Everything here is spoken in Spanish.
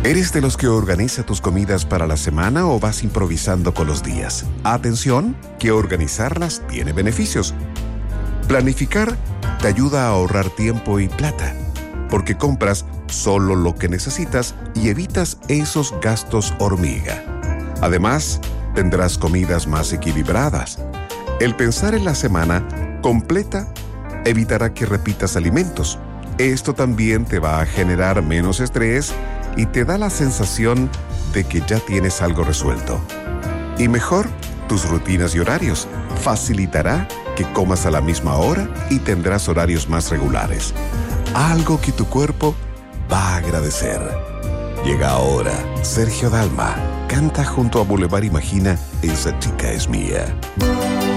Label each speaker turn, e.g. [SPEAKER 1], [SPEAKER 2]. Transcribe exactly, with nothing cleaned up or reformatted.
[SPEAKER 1] ¿Eres de los que organiza tus comidas para la semana o vas improvisando con los días? Atención, que organizarlas tiene beneficios. Planificar te ayuda a ahorrar tiempo y plata, porque compras solo lo que necesitas y evitas esos gastos hormiga. Además, tendrás comidas más equilibradas. El pensar en la semana completa evitará que repitas alimentos. Esto también te va a generar menos estrés y te da la sensación de que ya tienes algo resuelto. Y mejor, tus rutinas y horarios facilitará que comas a la misma hora y tendrás horarios más regulares. Algo que tu cuerpo va a agradecer. Llega ahora Sergio Dalma. Canta junto a Boulevard Imagina, Esa chica es mía.